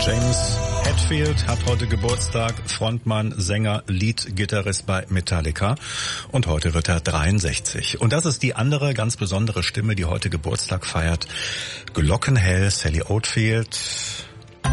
James Hetfield hat heute Geburtstag, Frontmann, Sänger, Lead-Gitarrist bei Metallica und heute wird er 63. Und das ist die andere ganz besondere Stimme, die heute Geburtstag feiert. Glockenhell, Sally Oldfield.